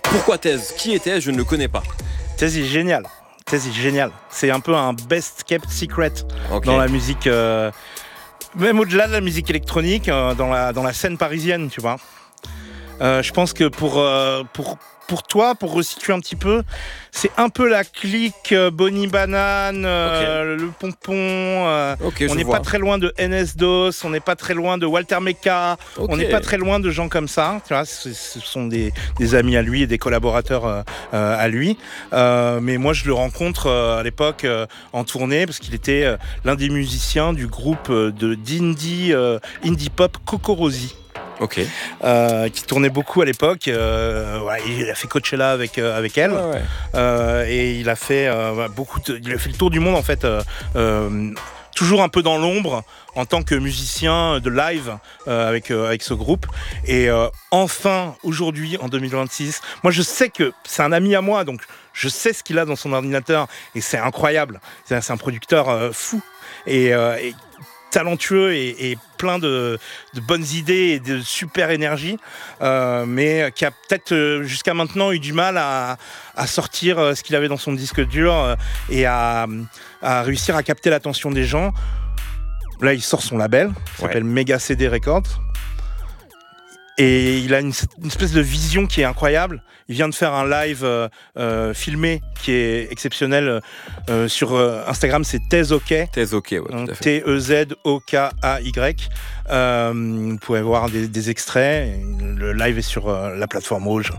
Pourquoi Thèse ? Qui est Thèse ? Je ne le connais pas. Thèse est génial. C'est un peu un best kept secret dans la musique, même au-delà de la musique électronique, dans la scène parisienne, tu vois. Je pense que pour toi, pour resituer un petit peu, c'est un peu la clique Bonnie Banane, le Pompon. On n'est pas très loin de NS-DOS, on n'est pas très loin de Walter Mecca, on n'est pas très loin de gens comme ça. Tu vois, ce sont des amis à lui et des collaborateurs à lui. Mais moi, je le rencontre à l'époque en tournée parce qu'il était l'un des musiciens du groupe d'indie pop Cocorosi. Ok. Qui tournait beaucoup à l'époque. Il a fait Coachella avec elle. Et il a fait il a fait le tour du monde en fait. Toujours un peu dans l'ombre en tant que musicien de live avec ce groupe. Et enfin, aujourd'hui, en 2026, moi je sais que c'est un ami à moi, donc je sais ce qu'il a dans son ordinateur et c'est incroyable. C'est un producteur fou et talentueux et plein de bonnes idées et de super énergie, mais qui a peut-être jusqu'à maintenant eu du mal à sortir ce qu'il avait dans son disque dur et à réussir à capter l'attention des gens. Là, il sort son label, qui s'appelle Mega CD Records. Et il a une espèce de vision qui est incroyable. Il vient de faire un live filmé qui est exceptionnel sur Instagram, c'est Thèse OK. Thèse OK, ouais, tout à fait. TEZOKAY. Vous pouvez voir des extraits. Le live est sur la plateforme rouge.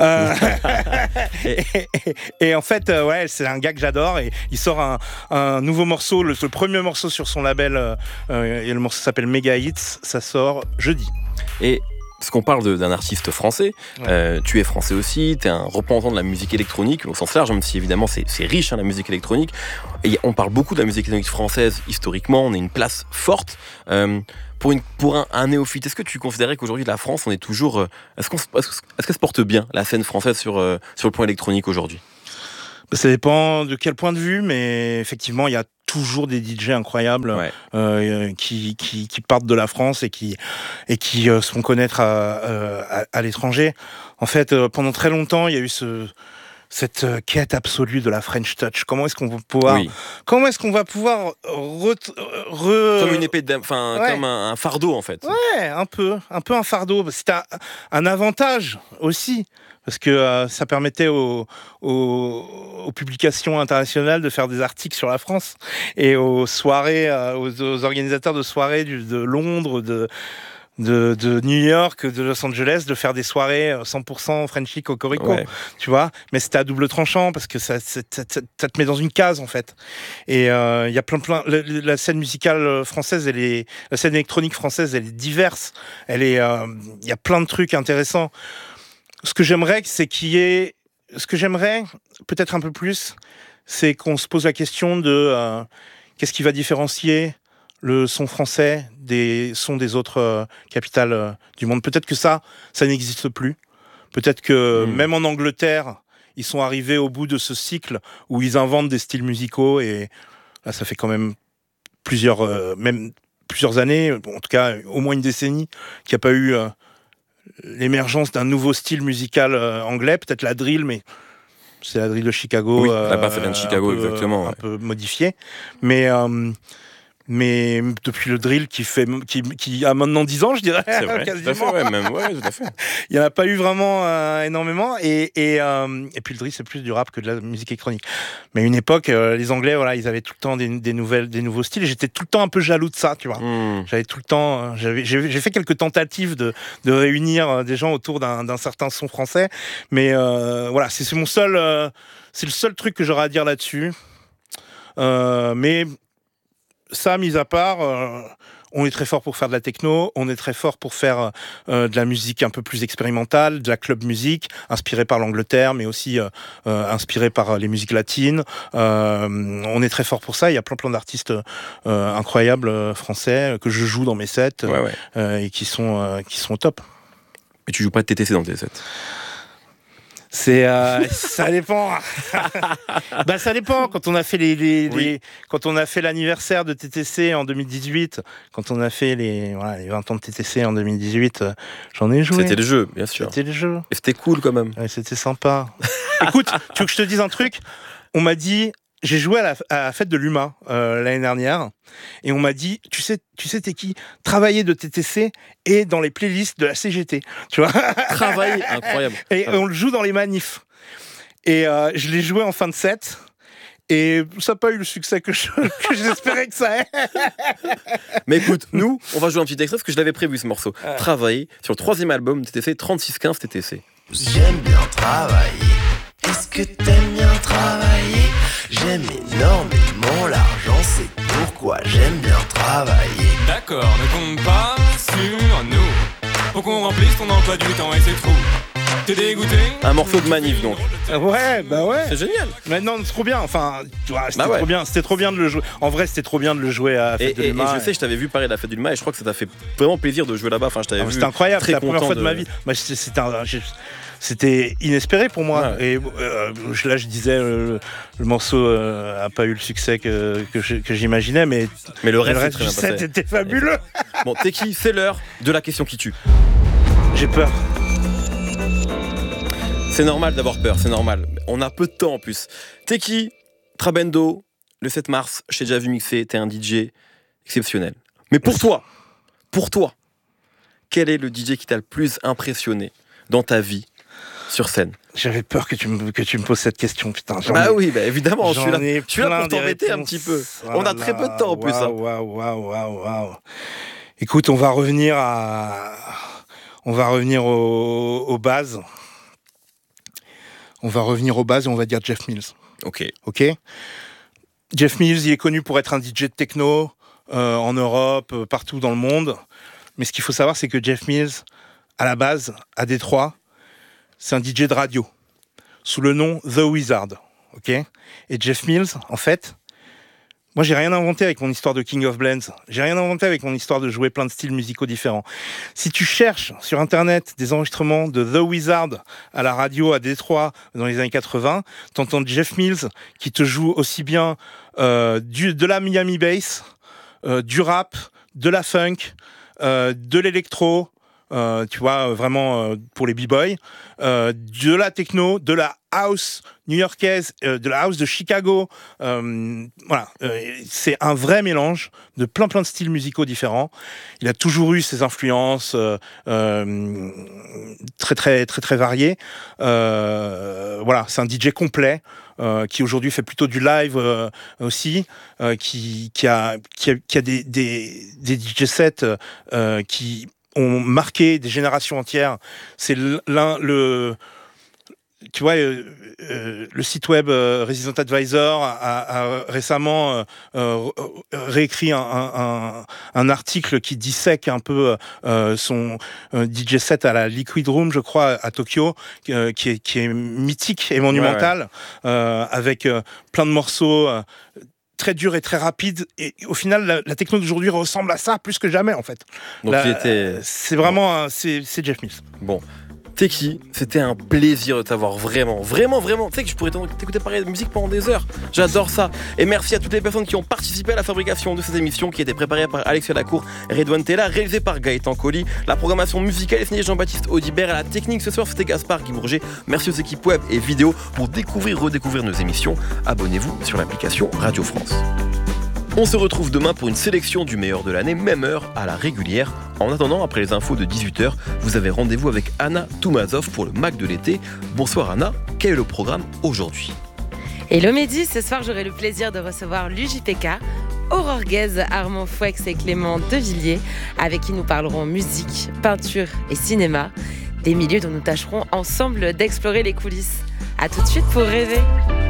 Et en fait, c'est un gars que j'adore. Et il sort un nouveau morceau, le premier morceau sur son label. Et le morceau s'appelle Mega Hits. Ça sort jeudi. Et parce qu'on parle d'un artiste français, tu es français aussi, tu es un représentant de la musique électronique au sens large, même si évidemment c'est riche la musique électronique. Et on parle beaucoup de la musique électronique française historiquement, on a une place forte. Pour un néophyte, est-ce que tu considérais qu'aujourd'hui la France, on est toujours... Est-ce qu'elle se porte bien, la scène française sur le plan électronique aujourd'hui ? Ça dépend de quel point de vue, mais effectivement, il y a toujours des DJ incroyables qui partent de la France et qui se font connaître à l'étranger. En fait, pendant très longtemps, il y a eu cette quête absolue de la French Touch. Comment est-ce qu'on va pouvoir comme une épée comme un fardeau en fait. Ouais, un peu un fardeau. C'est un avantage aussi. Parce que ça permettait aux publications internationales de faire des articles sur la France et aux soirées, aux organisateurs de soirées de Londres, de New York, de Los Angeles, de faire des soirées 100% Frenchy Cocorico, tu vois. Mais c'était à double tranchant parce que ça te met dans une case en fait. Et il y a plein la scène musicale française, la scène électronique française, elle est diverse. Il y a plein de trucs intéressants. Ce que j'aimerais peut-être un peu plus, c'est qu'on se pose la question de qu'est-ce qui va différencier le son français des sons des autres capitales du monde. Peut-être que ça n'existe plus. Peut-être que même en Angleterre, ils sont arrivés au bout de ce cycle où ils inventent des styles musicaux et là, ça fait quand même plusieurs années, en tout cas au moins une décennie, qu'il n'y a pas eu l'émergence d'un nouveau style musical anglais, peut-être la drill, mais c'est la drill de Chicago. Oui, là-bas, ça vient de Chicago, exactement. Un peu modifié. Mais depuis le drill qui a maintenant 10 ans, je dirais. C'est vrai, quasiment. tout à fait. Il n'y en a pas eu vraiment énormément. Et puis le drill, c'est plus du rap que de la musique électronique. Mais à une époque, les Anglais, ils avaient tout le temps des nouveaux styles. Et j'étais tout le temps un peu jaloux de ça, tu vois. J'avais tout le temps... J'ai fait quelques tentatives de réunir des gens autour d'un certain son français. Mais c'est mon seul... c'est le seul truc que j'aurais à dire là-dessus. Mais... ça, mis à part, on est très fort pour faire de la techno, on est très fort pour faire de la musique un peu plus expérimentale, de la club musique, inspirée par l'Angleterre, mais aussi inspirée par les musiques latines. On est très fort pour ça. Il y a plein d'artistes incroyables français que je joue dans mes sets et qui sont au top. Et tu joues pas de TTC dans tes sets ? Ça dépend. Bah ça dépend. Quand on a fait quand on a fait l'anniversaire de TTC en 2018, quand on a fait les 20 ans de TTC en 2018, j'en ai joué. C'était le jeu, bien sûr. C'était le jeu. Et c'était cool quand même. Ouais, c'était sympa. Écoute, tu veux que je te dise un truc ? On m'a dit, j'ai joué à la fête de l'UMA l'année dernière, et on m'a dit, tu sais t'es qui ? Travailler de TTC et dans les playlists de la CGT, tu vois. Travail incroyable. Et on le joue dans les manifs. Et je l'ai joué en fin de set. Et ça n'a pas eu le succès que j'espérais que ça ait. Mais écoute, nous, on va jouer un petit extrait parce que je l'avais prévu ce morceau. Travailler sur le 3e album TTC, 3615 TTC. J'aime bien travailler. Est-ce que t'aimes bien travailler ? J'aime énormément l'argent, c'est pourquoi j'aime bien travailler. D'accord, ne compte pas sur nous. Faut qu'on remplisse ton emploi du temps et c'est trop. T'es dégoûté ? Un morceau de manif donc. Ouais, bah ouais. C'est génial. Mais non, c'est trop bien. Enfin, tu vois, trop bien. C'était trop bien de le jouer. En vrai, c'était trop bien de le jouer à la fête de l'UMA. Et je sais, je t'avais vu parler de la fête de l'UMA et je crois que ça t'a fait vraiment plaisir de jouer là-bas. Enfin, je t'avais vu. C'était incroyable. C'était la première fois de ma vie. C'était inespéré pour moi. Ouais. Et là, je disais, le morceau a pas eu le succès que j'imaginais, mais le reste du set était fabuleux. Bon, t'es qui ? C'est l'heure de la question qui tue. J'ai peur. C'est normal d'avoir peur, c'est normal. On a peu de temps en plus. T'es qui ? Trabendo, le 7 mars, je t'ai déjà vu mixer, t'es un DJ exceptionnel. Mais pour toi, quel est le DJ qui t'a le plus impressionné dans ta vie sur scène ? J'avais peur que tu me poses cette question, putain. Oui, évidemment, je suis là pour t'embêter un petit peu. On a très peu de temps en plus. Waouh. Écoute, on va revenir aux bases. On va revenir aux bases et on va dire Jeff Mills. Ok. Jeff Mills, il est connu pour être un DJ de techno en Europe, partout dans le monde. Mais ce qu'il faut savoir, c'est que Jeff Mills, à la base, à Détroit, c'est un DJ de radio, sous le nom The Wizard. Ok ? Et Jeff Mills, en fait, moi, j'ai rien inventé avec mon histoire de King of Blends. J'ai rien inventé avec mon histoire de jouer plein de styles musicaux différents. Si tu cherches sur Internet des enregistrements de The Wizard à la radio à Détroit dans les années 80, t'entends Jeff Mills qui te joue aussi bien de la Miami Bass, du rap, de la funk, de l'électro, tu vois, vraiment pour les b-boys, de la techno, de la house new-yorkaise, de la house de Chicago. C'est un vrai mélange de plein de styles musicaux différents. Il a toujours eu ses influences très très très très variées. C'est un DJ complet qui aujourd'hui fait plutôt du live aussi, qui a des DJ sets qui ont marqué des générations entières. C'est tu vois, le site web Resident Advisor a récemment réécrit un article qui dissèque un peu son DJ set à la Liquid Room, je crois, à Tokyo, qui est mythique et monumental, avec plein de morceaux très dur et très rapide, et au final la techno d'aujourd'hui ressemble à ça plus que jamais en fait. Donc c'est vraiment c'est Jeff Mills. Bon, t'es qui ? C'était un plaisir de t'avoir vraiment. Tu sais que je pourrais t'écouter parler de musique pendant des heures. J'adore ça. Et merci à toutes les personnes qui ont participé à la fabrication de cette émission qui était préparée par Alexia Lacour et Redouane Tella, réalisée par Gaëtan Colli. La programmation musicale est signée Jean-Baptiste Audibert. À la technique ce soir, c'était Gaspard Guibourger. Merci aux équipes web et vidéo. Pour redécouvrir nos émissions, abonnez-vous sur l'application Radio France. On se retrouve demain pour une sélection du meilleur de l'année, même heure à la régulière. En attendant, après les infos de 18h, vous avez rendez-vous avec Anna Toumazov pour le Mac de l'été. Bonsoir Anna, quel est le programme aujourd'hui ? Hello Mehdi, ce soir j'aurai le plaisir de recevoir l'UJPK, Aurore Guez, Armand Fouex et Clément Devilliers, avec qui nous parlerons musique, peinture et cinéma, des milieux dont nous tâcherons ensemble d'explorer les coulisses. A tout de suite pour rêver.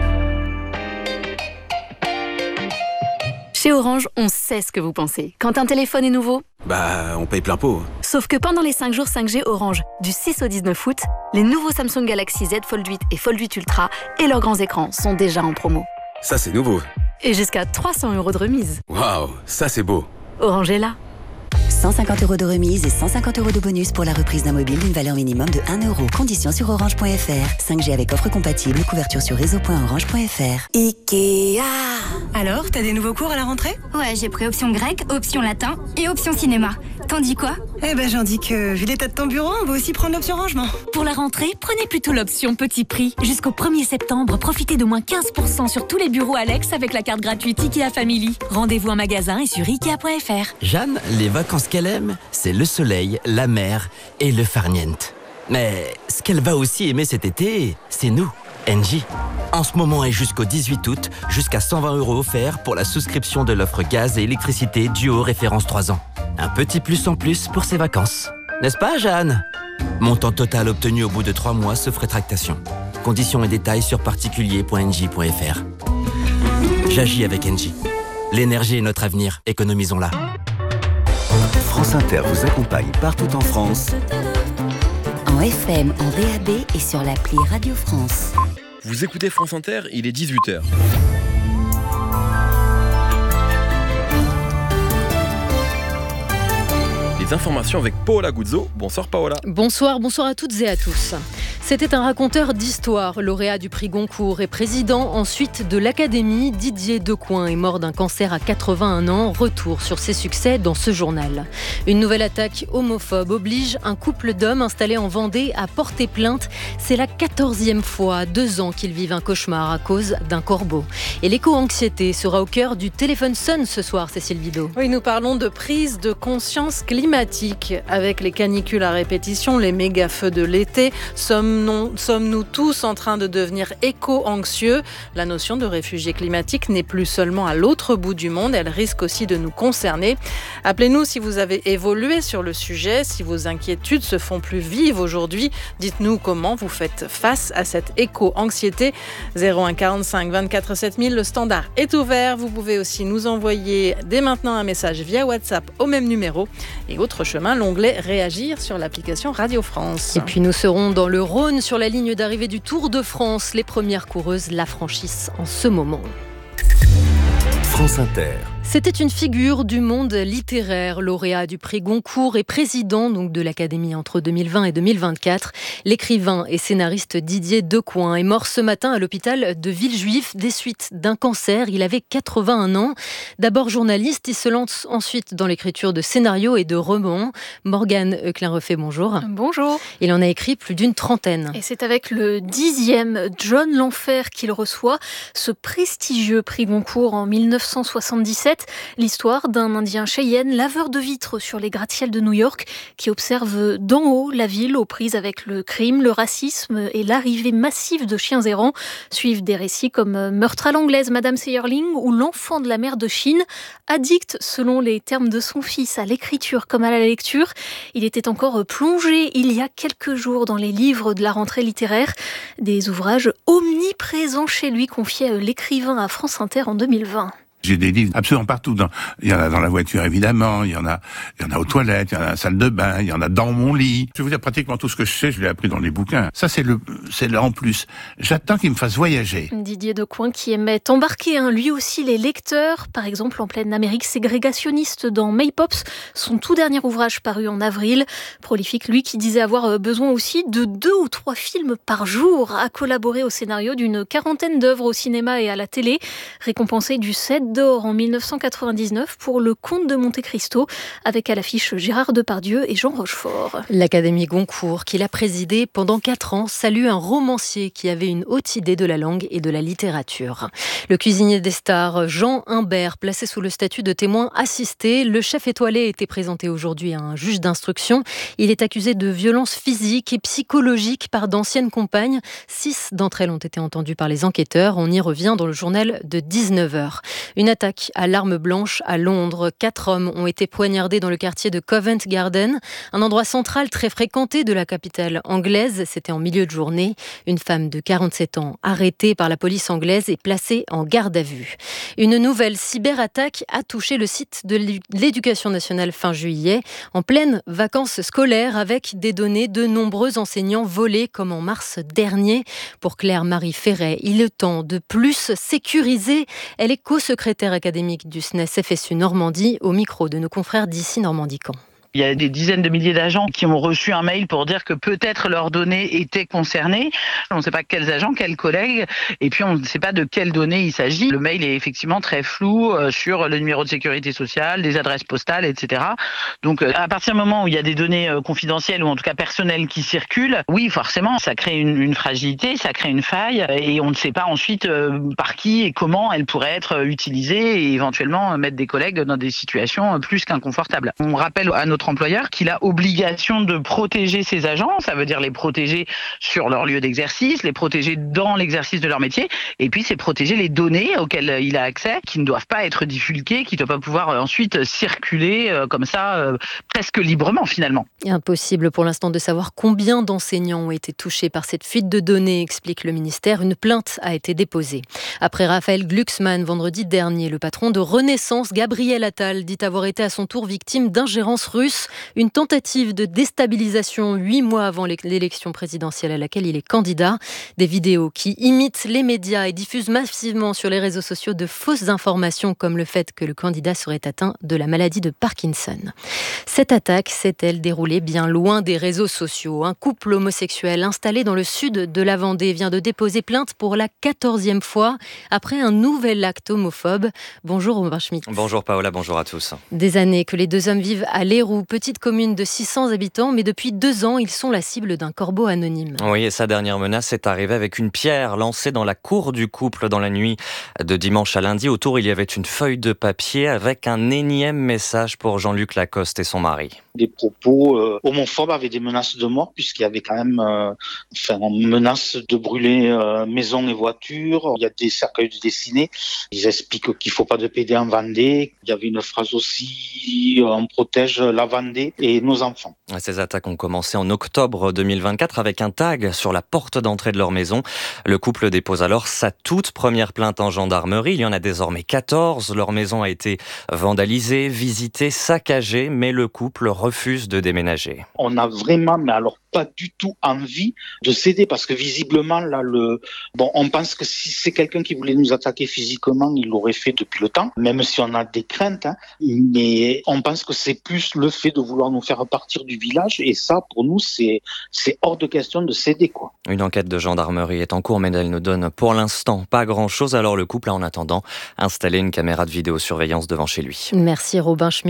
Chez Orange, on sait ce que vous pensez. Quand un téléphone est nouveau, on paye plein pot. Sauf que pendant les 5 jours 5G Orange, du 6 au 19 août, les nouveaux Samsung Galaxy Z Fold 8 et Fold 8 Ultra et leurs grands écrans sont déjà en promo. Ça, c'est nouveau. Et jusqu'à 300 € de remise. Waouh, ça c'est beau. Orange est là. 150 € de remise et 150 € de bonus pour la reprise d'un mobile d'une valeur minimum de 1 €. Conditions sur orange.fr. 5G avec offre compatible, couverture sur réseau.orange.fr. Ikea. Alors, t'as des nouveaux cours à la rentrée ? Ouais, j'ai pris option grec, option latin et option cinéma. T'en dis quoi ? Eh ben, j'en dis que, vu l'état de ton bureau, on va aussi prendre l'option rangement. Pour la rentrée, prenez plutôt l'option petit prix. Jusqu'au 1er septembre, profitez de moins 15% sur tous les bureaux Alex avec la carte gratuite Ikea Family. Rendez-vous en magasin et sur Ikea.fr. Jeanne, les vacances qu'elle aime, c'est le soleil, la mer et le farniente. Mais ce qu'elle va aussi aimer cet été, c'est nous, Engie. En ce moment et jusqu'au 18 août, jusqu'à 120 € offerts pour la souscription de l'offre gaz et électricité duo référence 3 ans. Un petit plus en plus pour ses vacances. N'est-ce pas, Jeanne ? Montant total obtenu au bout de 3 mois sauf rétractation. Conditions et détails sur particulier.engie.fr. J'agis avec Engie. L'énergie est notre avenir, économisons-la. France Inter vous accompagne partout en France. En FM, en DAB et sur l'appli Radio France. Vous écoutez France Inter, il est 18h. Les informations avec Paola Guzzo. Bonsoir Paola. Bonsoir à toutes et à tous. C'était un raconteur d'histoire, lauréat du prix Goncourt et président ensuite de l'Académie. Didier Decoing est mort d'un cancer à 81 ans. Retour sur ses succès dans ce journal. Une nouvelle attaque homophobe oblige un couple d'hommes installés en Vendée à porter plainte. C'est la 14e fois, 2 ans qu'ils vivent un cauchemar à cause d'un corbeau. Et l'éco-anxiété sera au cœur du Téléphone Sun ce soir, Cécile Vido. Oui, nous parlons de prise de conscience climatique. Avec les canicules à répétition, les méga-feux de l'été, sommes-nous tous en train de devenir éco-anxieux ? La notion de réfugié climatique n'est plus seulement à l'autre bout du monde, elle risque aussi de nous concerner. Appelez-nous si vous avez évolué sur le sujet, si vos inquiétudes se font plus vives aujourd'hui. Dites-nous comment vous faites face à cette éco-anxiété. 01 45 24 7000, le standard est ouvert. Vous pouvez aussi nous envoyer dès maintenant un message via WhatsApp au même numéro. Et autre chemin, l'onglet Réagir sur l'application Radio France. Et puis nous serons dans le Rhône sur la ligne d'arrivée du Tour de France. Les premières coureuses la franchissent en ce moment. France Inter. C'était une figure du monde littéraire, lauréat du prix Goncourt et président donc de l'Académie entre 2020 et 2024. L'écrivain et scénariste Didier Decoing est mort ce matin à l'hôpital de Villejuif des suites d'un cancer. Il avait 81 ans. D'abord journaliste, il se lance ensuite dans l'écriture de scénarios et de romans. Morgane Euclin-Refait, bonjour. Bonjour. Il en a écrit plus d'une trentaine. Et c'est avec le 10e John Lanfer qu'il reçoit ce prestigieux prix Goncourt en 1977. L'histoire d'un Indien Cheyenne, laveur de vitres sur les gratte-ciels de New York, qui observe d'en haut la ville aux prises avec le crime, le racisme et l'arrivée massive de chiens errants. Suivent des récits comme Meurtre à l'anglaise, Madame Seyerling ou L'enfant de la mer de Chine. Addict, selon les termes de son fils, à l'écriture comme à la lecture, il était encore plongé il y a quelques jours dans les livres de la rentrée littéraire. Des ouvrages omniprésents chez lui, confiait l'écrivain à France Inter en 2020. J'ai des livres absolument partout. Il y en a dans la voiture, évidemment. Il y en a aux toilettes, il y en a dans la salle de bain, il y en a dans mon lit. Je vais vous dire, pratiquement tout ce que je sais, je l'ai appris dans les bouquins. Ça, c'est là en plus. J'attends qu'il me fasse voyager. Didier Decoing qui aimait embarquer, lui aussi, les lecteurs. Par exemple, en pleine Amérique ségrégationniste dans Maypops, son tout dernier ouvrage paru en avril. Prolifique, lui, qui disait avoir besoin aussi de 2 ou 3 films par jour, à collaborer au scénario d'une 40aine d'œuvres au cinéma et à la télé, récompensé du 7 d'or en 1999 pour Le Comte de Monte-Cristo, avec à l'affiche Gérard Depardieu et Jean Rochefort. L'Académie Goncourt, qu'il a présidée pendant 4 ans, salue un romancier qui avait une haute idée de la langue et de la littérature. Le cuisinier des stars, Jean Humbert, placé sous le statut de témoin assisté. Le chef étoilé était présenté aujourd'hui à un juge d'instruction. Il est accusé de violences physiques et psychologiques par d'anciennes compagnes. 6 d'entre elles ont été entendues par les enquêteurs. On y revient dans le journal de 19h. Une attaque à l'arme blanche à Londres. 4 hommes ont été poignardés dans le quartier de Covent Garden, un endroit central très fréquenté de la capitale anglaise. C'était en milieu de journée. Une femme de 47 ans arrêtée par la police anglaise et placée en garde à vue. Une nouvelle cyberattaque a touché le site de l'Éducation nationale fin juillet, en pleine vacances scolaires, avec des données de nombreux enseignants volées comme en mars dernier. Pour Claire-Marie Ferret, il est temps de plus sécuriser. Elle est co-secrétaire académique du SNES FSU Normandie, au micro de nos confrères d'ici Normandie-Camp. Il y a des dizaines de milliers d'agents qui ont reçu un mail pour dire que peut-être leurs données étaient concernées. On ne sait pas quels agents, quels collègues, et puis on ne sait pas de quelles données il s'agit. Le mail est effectivement très flou sur le numéro de sécurité sociale, les adresses postales, etc. Donc à partir du moment où il y a des données confidentielles ou en tout cas personnelles qui circulent, oui, forcément, ça crée une fragilité, ça crée une faille, et on ne sait pas ensuite par qui et comment elle pourrait être utilisée et éventuellement mettre des collègues dans des situations plus qu'inconfortables. On rappelle à notre employeur qu'il a obligation de protéger ses agents, ça veut dire les protéger sur leur lieu d'exercice, les protéger dans l'exercice de leur métier, et puis c'est protéger les données auxquelles il a accès, qui ne doivent pas être divulguées, qui ne doivent pas pouvoir ensuite circuler comme ça, presque librement finalement. Impossible pour l'instant de savoir combien d'enseignants ont été touchés par cette fuite de données, explique le ministère. Une plainte a été déposée. Après Raphaël Glucksmann, vendredi dernier, le patron de Renaissance, Gabriel Attal, dit avoir été à son tour victime d'ingérence russe, une tentative de déstabilisation 8 mois avant l'élection présidentielle à laquelle il est candidat. Des vidéos qui imitent les médias et diffusent massivement sur les réseaux sociaux de fausses informations comme le fait que le candidat serait atteint de la maladie de Parkinson. Cette attaque s'est-elle déroulée bien loin des réseaux sociaux ? Un couple homosexuel installé dans le sud de la Vendée vient de déposer plainte pour la 14e fois après un nouvel acte homophobe. Bonjour Robin Schmitt. Bonjour Paola, bonjour à tous. Des années que les deux hommes vivent à Léroux, petite commune de 600 habitants, mais depuis 2 ans, ils sont la cible d'un corbeau anonyme. Oui, et sa dernière menace est arrivée avec une pierre lancée dans la cour du couple dans la nuit de dimanche à lundi. Autour, il y avait une feuille de papier avec un énième message pour Jean-Luc Lacoste et son mari. Des propos homophobes avec des menaces de mort, puisqu'il y avait quand même menace de brûler maisons et voitures. Il y a des cercueils dessinés. Ils expliquent qu'il ne faut pas de PD en Vendée. Il y avait une phrase aussi, on protège la Vendée et nos enfants. Ces attaques ont commencé en octobre 2024 avec un tag sur la porte d'entrée de leur maison. Le couple dépose alors sa toute première plainte en gendarmerie. Il y en a désormais 14. Leur maison a été vandalisée, visitée, saccagée, mais le couple refuse de déménager. On a vraiment, mais alors pas du tout envie de céder parce que visiblement là on pense que si c'est quelqu'un qui voulait nous attaquer physiquement, il l'aurait fait depuis le temps, même si on a des craintes, mais on pense que c'est plus le fait de vouloir nous faire partir du village, et ça pour nous c'est hors de question de céder quoi. Une enquête de gendarmerie est en cours, mais elle ne donne pour l'instant pas grand chose. Alors le couple a en attendant installé une caméra de vidéosurveillance devant chez lui. Merci Robin Schmitt.